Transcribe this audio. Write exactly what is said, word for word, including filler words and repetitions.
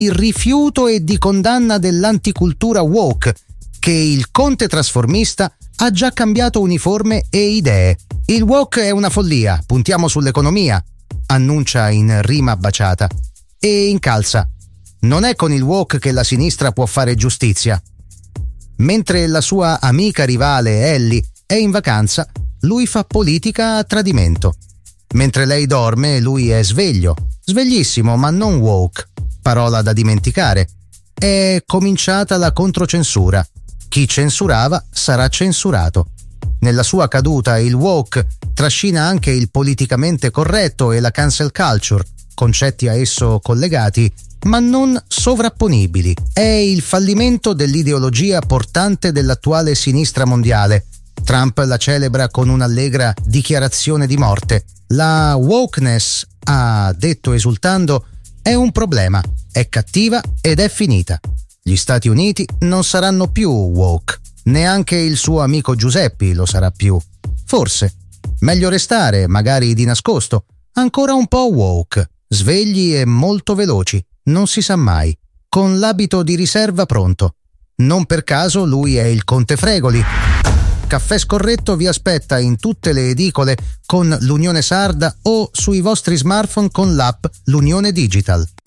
il rifiuto e di condanna dell'anticultura woke, che il conte trasformista ha già cambiato uniforme e idee. Il woke è una follia, puntiamo sull'economia, annuncia in rima baciata. E incalza: non è con il woke che la sinistra può fare giustizia. Mentre la sua amica rivale Ellie è in vacanza, lui fa politica a tradimento. Mentre lei dorme, lui è sveglio, sveglissimo ma non woke. Parola da dimenticare. È cominciata la controcensura. Chi censurava sarà censurato. Nella sua caduta il woke trascina anche il politicamente corretto e la cancel culture, concetti a esso collegati, ma non sovrapponibili. È il fallimento dell'ideologia portante dell'attuale sinistra mondiale. Trump la celebra con un'allegra dichiarazione di morte. La wokeness, ha detto esultando, è un problema, è cattiva ed è finita. Gli Stati Uniti non saranno più woke, neanche il suo amico Giuseppe lo sarà più. Forse. Meglio restare, magari di nascosto, ancora un po' woke, svegli e molto veloci, non si sa mai, con l'abito di riserva pronto. Non per caso lui è il Conte Fregoli. Caffè Scorretto vi aspetta in tutte le edicole con l'Unione Sarda o sui vostri smartphone con l'app L'Unione Digital.